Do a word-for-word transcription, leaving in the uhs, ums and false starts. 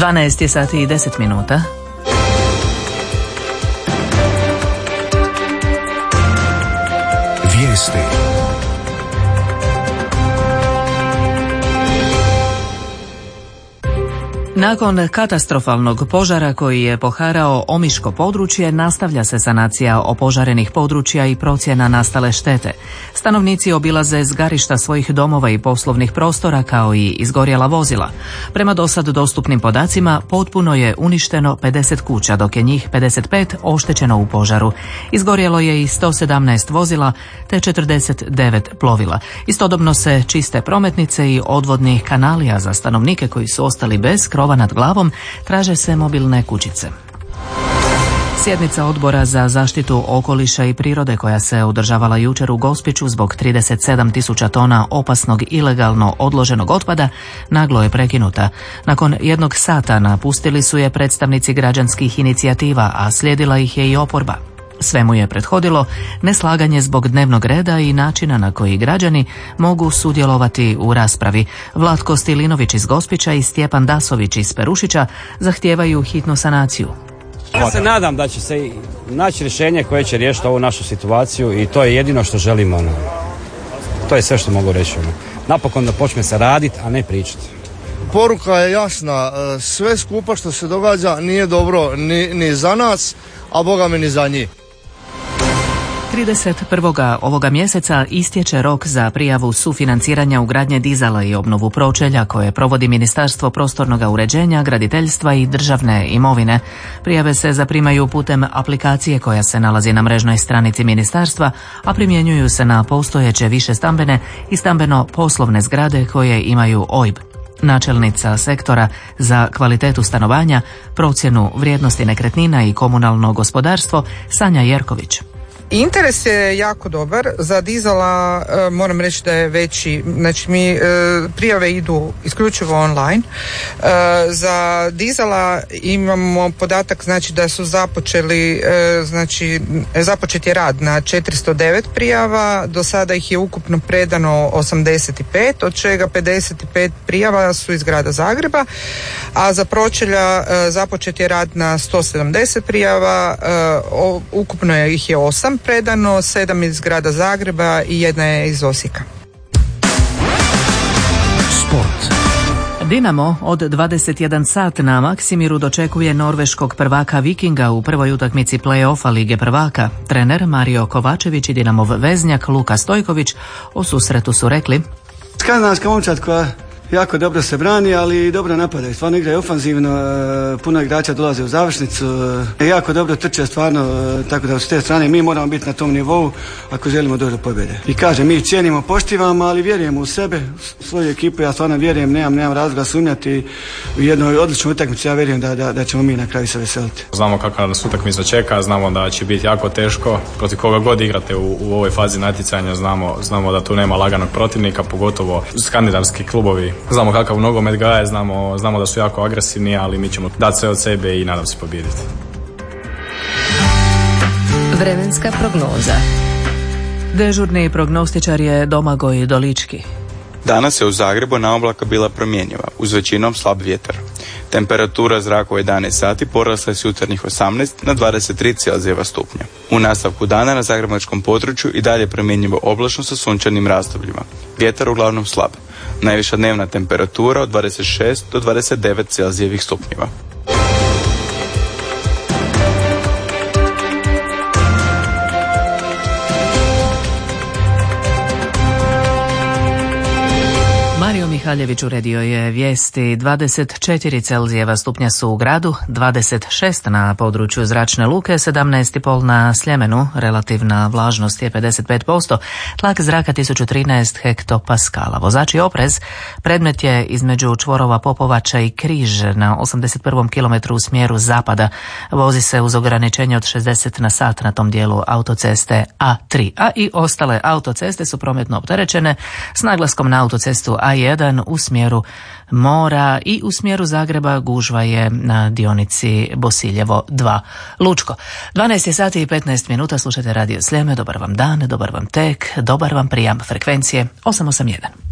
dvanaest je sati i deset minuta. Vijesti. Nakon katastrofalnog požara koji je poharao Omiško područje, nastavlja se sanacija opožarenih područja i procjena nastale štete. Stanovnici obilaze zgarišta svojih domova i poslovnih prostora kao i izgorjela vozila. Prema dosad dostupnim podacima, potpuno je uništeno pedeset kuća, dok je njih pedeset pet oštećeno u požaru. Izgorjelo je i sto sedamnaest vozila te četrdeset devet plovila. Istodobno se čiste prometnice i odvodni kanali, a za stanovnike koji su ostali bez krova nad glavom traže se mobilne kućice. Sjednica Odbora za zaštitu okoliša i prirode koja se održavala jučer u Gospiću zbog trideset sedam tisuća tona opasnog ilegalno odloženog otpada naglo je prekinuta. Nakon jednog sata napustili su je predstavnici građanskih inicijativa, a slijedila ih je i oporba. Svemu je prethodilo neslaganje zbog dnevnog reda i načina na koji građani mogu sudjelovati u raspravi. Vlatko Stilinović iz Gospića i Stjepan Dasović iz Perušića zahtijevaju hitnu sanaciju. Ja se nadam da će se naći rješenje koje će riješiti ovu našu situaciju i to je jedino što želimo. To je sve što mogu reći. Napokon da počne se raditi, a ne pričati. Poruka je jasna, sve skupa što se događa nije dobro ni, ni za nas, a boga mi ni za njih. trideset prvog ovoga mjeseca istječe rok za prijavu sufinanciranja ugradnje dizala i obnovu pročelja koje provodi Ministarstvo prostornog uređenja, graditeljstva i državne imovine. Prijave se zaprimaju putem aplikacije koja se nalazi na mrežnoj stranici ministarstva, a primjenjuju se na postojeće više stambene i stambeno-poslovne zgrade koje imaju O I B. Načelnica sektora za kvalitetu stanovanja, procjenu vrijednosti nekretnina i komunalno gospodarstvo Sanja Jerković. Interes je jako dobar, za dizala e, moram reći da je veći, znači mi e, prijave idu isključivo online. E, za dizala imamo podatak znači da su započeli, e, znači započet je rad na četiristo devet prijava, do sada ih je ukupno predano osamdeset pet, od čega pedeset pet prijava su iz grada Zagreba, a za pročelja e, započet je rad na sto sedamdeset prijava, e, o, ukupno je ih je osam predano, sedam iz grada Zagreba i jedna je iz Osijeka. Sport. Dinamo od dvadeset jedan sat na Maksimiru dočekuje norveškog prvaka Vikinga u prvoj utakmici play-offa Lige prvaka. Trener Mario Kovačević i Dinamov veznjak Luka Stojković o susretu su rekli: Skandinavska momčad koja jako dobro se brani, ali dobro napadaju. Stvarno igraju ofanzivno, puno igrača dolaze u završnicu, jako dobro trče stvarno, tako da s te strane mi moramo biti na tom nivou ako želimo doći do pobjede. I kažem, mi cijenimo, poštivamo, ali vjerujemo u sebe, u svoju ekipu, ja stvarno vjerujem, nemam, nemam razloga sumnjati u jednoj odličnoj utakmici, ja vjerujem da, da, da ćemo mi na kraju se veseliti. Znamo kakva nas utakmica čeka, znamo da će biti jako teško, protiv koga god igrate u, u ovoj fazi natjecanja, znamo, znamo da tu nema laganog protivnika, pogotovo skandinavski klubovi. Znamo kakav nogomet gaje, znamo, znamo da su jako agresivni, ali mi ćemo dati sve od sebe i nadam se pobijediti. Vremenska prognoza. Dežurni prognostičar je Domagoj Dolički. Danas je u Zagrebu na oblaka bila promjenjiva, uz većinom slab vjetar. Temperatura zraka u jedanaest sati porasla je s jutarnjih osamnaest na dvadeset tri Celzijeva stupnja. U nastavku dana na zagrebačkom području i dalje promjenjivo oblačno sa sunčanim razdobljima. Vjetar uglavnom slab. Najviša dnevna temperatura od dvadeset šest do dvadeset devet Celzijevih stupnjeva. Mario Mihaljević uredio je vijesti. Dvadeset četiri Celzijeva stupnja su u gradu, dvadeset šest na području Zračne luke, sedamnaest i pol na Sljemenu, relativna vlažnost je pedeset pet posto, tlak zraka tisuću trinaest hektopaskala. Vozači oprez, predmet je između čvorova Popovača i Križ na osamdeset prvom kilometru u smjeru zapada. Vozi se uz ograničenje od šezdeset na sat na tom dijelu autoceste A tri, a i ostale autoceste su prometno opterećene s naglaskom na autocestu A jedan u smjeru mora i u smjeru Zagreba gužva je na dionici Bosiljevo dva. Lučko. dvanaest je sati i petnaest minuta, slušajte Radio Sljeme, dobar vam dan, dobar vam tek, dobar vam prijam frekvencije osam osam jedan.